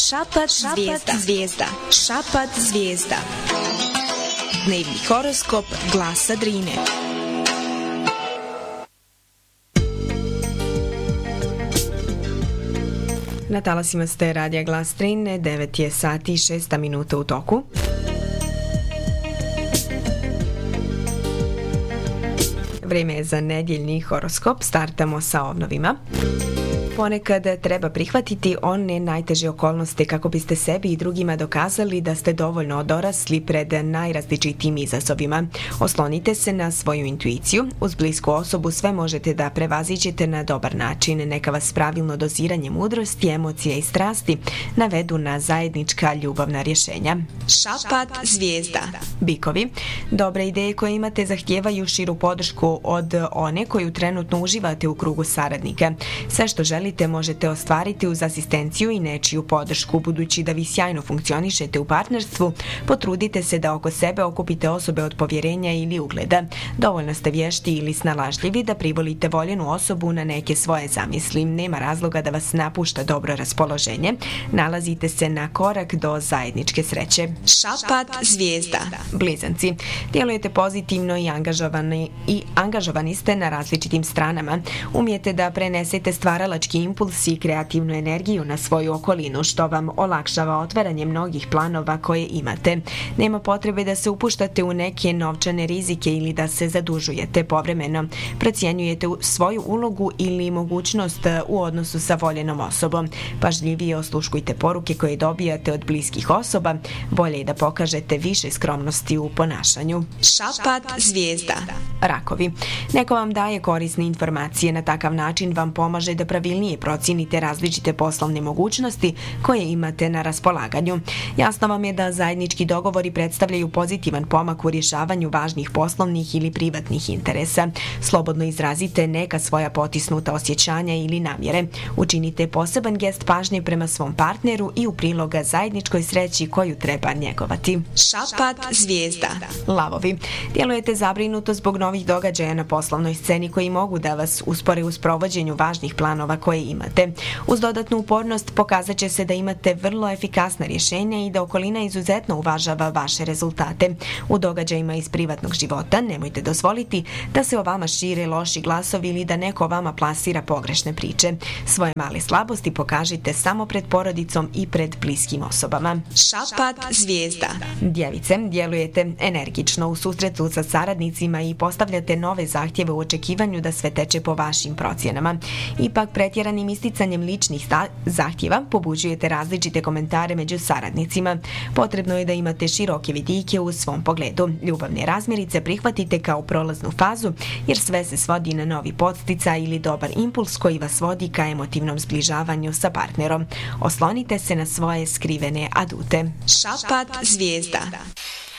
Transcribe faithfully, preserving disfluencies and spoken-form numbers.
Šapat zvijezda. zvijezda. Šapat zvijezda. Dnevni horoskop Glasa Drine. Na talasima ste radija Glas Drine, devet je sati i šest minuta u toku. Vrijeme je za nedjeljni horoskop, startamo sa ovnovima. Ponekad treba prihvatiti one najteže okolnosti kako biste sebi i drugima dokazali da ste dovoljno dorasli pred najrazličitijim izazovima. Oslonite se na svoju intuiciju. Uz blisku osobu sve možete da prevaziđete na dobar način. Neka vas pravilno doziranje mudrosti, emocije i strasti navedu na zajednička ljubavna rješenja. Šapat zvijezda. Bikovi, dobre ideje koje imate zahtijevaju širu podršku od one koju trenutno uživate u krugu saradnika. Sve što želite možete ostvariti uz asistenciju i nečiju podršku. Budući da vi sjajno funkcionišete u partnerstvu, potrudite se da oko sebe okupite osobe od povjerenja ili ugleda. Dovoljno ste vješti ili snalažljivi da privolite voljenu osobu na neke svoje zamisli. Nema razloga da vas napušta dobro raspoloženje. Nalazite se na korak do zajedničke sreće. Šapat zvijezda. Blizanci, djelujete pozitivno i angažovani, i angažovani ste na različitim stranama. Umijete da prenesete stvaralački impuls i kreativnu energiju na svoju okolinu, što vam olakšava otvaranje mnogih planova koje imate. Nema potrebe da se upuštate u neke novčane rizike ili da se zadužujete povremeno. Procjenjujete svoju ulogu ili mogućnost u odnosu sa voljenom osobom. Pažljivije osluškujte poruke koje dobijate od bliskih osoba. Bolje je da pokažete više skromnosti u ponašanju. Šapat zvijezda. Rakovi, neko vam daje korisne informacije. Na takav način vam pomaže da pravilnije procijenite različite poslovne mogućnosti koje imate na raspolaganju. Jasno vam je da zajednički dogovori predstavljaju pozitivan pomak u rješavanju važnih poslovnih ili privatnih interesa. Slobodno izrazite neka svoja potisnuta osjećanja ili namjere. Učinite poseban gest pažnje prema svom partneru i u priloga zajedničkoj sreći koju treba njegovati. Šapat zvijezda. Lavovi, djelujete zabrinuto zbog novih događaja na poslovnoj sceni koji mogu da vas uspore u sprovođenju važnih planova koje imate. Uz dodatnu upornost pokazat će se da imate vrlo efikasna rješenja i da okolina izuzetno uvažava vaše rezultate. U događajima iz privatnog života nemojte dozvoliti da se o vama šire loši glasovi ili da neko o vama plasira pogrešne priče. Svoje male slabosti pokažite samo pred porodicom i pred bliskim osobama. Šapat zvijezda. Djevice, djelujete energično u susretu sa saradnicima i postavljate nove zahtjeve u očekivanju da sve teče po vašim procjenama. Ipak pretjeranim isticanjem ličnih zahtjeva pobuđujete različite komentare među saradnicima. Potrebno je da imate široke vidike u svom pogledu. Ljubavne razmirice prihvatite kao prolaznu fazu, jer sve se svodi na novi podsticaj ili dobar impuls koji vas vodi ka emotivnom zbližavanju sa partnerom. Oslonite se na svoje skrivene adute. Šapat zvijezda.